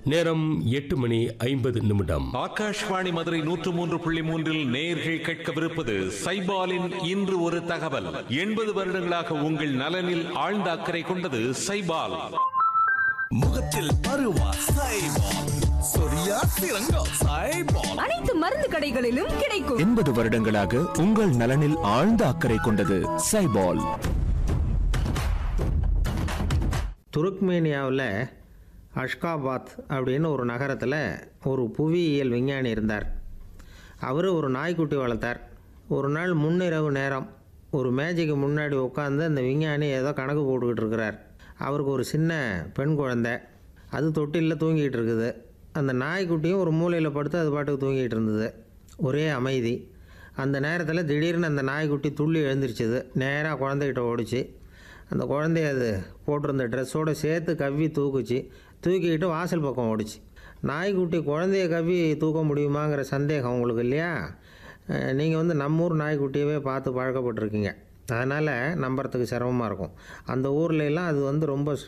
நேரம் 8:50. ஆகாஷ்வாணி மதுரை 103.3 நேயர்கள் கேட்கவிருப்பது சைபாலின் இன்று ஒரு தகவல். 80 வருடங்களாக உங்கள் நலனில் ஆழ்ந்த அக்கறை கொண்டது சைபால். முகத்தில் பருவா சைபால், சொரியா சிறங்கம் சைபால். அனைத்து மருந்து கடைகளிலும் கிடைக்கும். 80 வருடங்களாக உங்கள் நலனில் ஆழ்ந்த அக்கறை கொண்டது சைபால். துருக்மேனியாவில் அஷ்காபாத் அப்படின்னு ஒரு நகரத்தில் ஒரு புவியியல் விஞ்ஞானி இருந்தார். அவர் ஒரு நாய்க்குட்டி வளர்த்தார். ஒரு நாள் முன்னிரவு நேரம் ஒரு மேஜைக்கு முன்னாடி உட்காந்து அந்த விஞ்ஞானி ஏதோ கணக்கு போட்டுக்கிட்டு இருக்கிறார். அவருக்கு ஒரு சின்ன பெண் குழந்தை, அது தொட்டிலில் தூங்கிட்டு இருக்குது. அந்த நாய்க்குட்டியும் ஒரு மூலையில் படுத்து அது பாட்டுக்கு தூங்கிட்டு இருந்தது. ஒரே அமைதி. அந்த நேரத்தில் திடீர்னு அந்த நாய்க்குட்டி துள்ளி எழுந்திரிச்சிது. நேராக குழந்தைகிட்ட ஓடிச்சு. அந்த குழந்தைய அது போட்டிருந்த ட்ரெஸ்ஸோடு சேர்த்து கவ்வி தூக்கிக்கிட்டு வாசல் பக்கம் ஓடிச்சு. நாய்க்குட்டி குழந்தைய கவ்வி தூக்க முடியுமாங்கிற சந்தேகம் உங்களுக்கு இல்லையா? நீங்கள் நம்ம ஊர் நாய்க்குட்டியவே பார்த்து பழக்கப்பட்டிருக்கீங்க. அதனால் நம்புறதுக்கு சிரமமாக இருக்கும். அந்த ஊர்லெலாம் அது ரொம்ப